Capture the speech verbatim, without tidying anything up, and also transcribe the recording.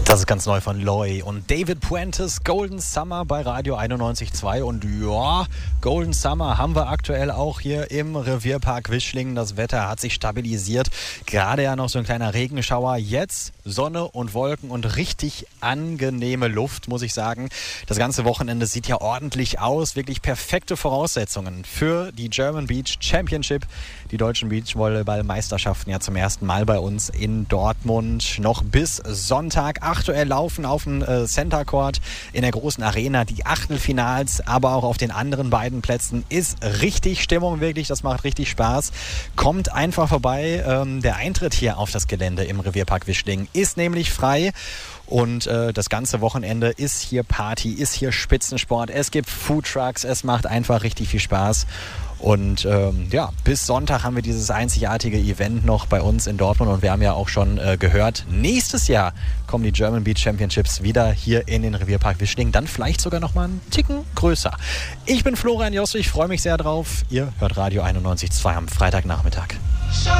Das ist ganz neu von Loy und David Puentes, Golden Summer bei Radio einundneunzig Komma zwei. Und ja, Golden Summer haben wir aktuell auch hier im Revierpark Wischlingen. Das Wetter hat sich stabilisiert. Gerade ja noch so ein kleiner Regenschauer. Jetzt Sonne und Wolken und richtig angenehme Luft, muss ich sagen. Das ganze Wochenende sieht ja ordentlich aus. Wirklich perfekte Voraussetzungen für die German Beach Championship. Die deutschen Beachvolleyball-Meisterschaften ja zum ersten Mal bei uns in Dortmund. Noch bis Sonntag aktuell laufen auf dem äh, Center Court in der großen Arena die Achtelfinals, aber auch auf den anderen beiden Plätzen ist richtig Stimmung, wirklich, das macht richtig Spaß. Kommt einfach vorbei, ähm, der Eintritt hier auf das Gelände im Revierpark Wischlingen ist nämlich frei. Und äh, das ganze Wochenende ist hier Party, ist hier Spitzensport, es gibt Foodtrucks, es macht einfach richtig viel Spaß. Und ähm, ja, bis Sonntag haben wir dieses einzigartige Event noch bei uns in Dortmund und wir haben ja auch schon äh, gehört, nächstes Jahr kommen die German Beach Championships wieder hier in den Revierpark Wischlingen, dann vielleicht sogar noch mal einen Ticken größer. Ich bin Florian Jost, ich freue mich sehr drauf. Ihr hört Radio einundneunzig Komma zwei am Freitagnachmittag.